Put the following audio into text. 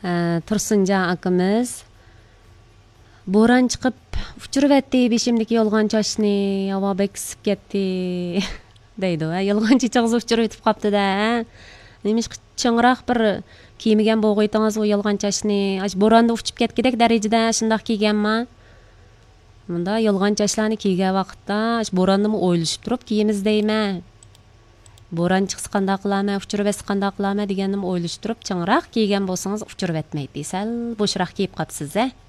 Tursuncan akamiz bo'ron chiqib uchiryapti beshimdagi yolg'on chochni, havo bek isib ketdi deydi. Yolg'on chechig'iz uchirib yetib qopti-da. Nemish chiңroq bir kiymagan bo'g'aytingiz u yolg'on chochni, bo'ronda uchib ketgidek darajada shundoq kiyganmi? Bunda yolg'on chochlarni kiygan vaqtda bo'ronni o'ylashib turib kiyimiz deyman. Bo'ron chiqsa qanday qilaman, uchirib etsa qanday qilaman deganni o'ylashib turib chiڭroq kiygan bo'lsangiz uchirib etmaydi. Sal bo'shroq kiyib qopsiz-a.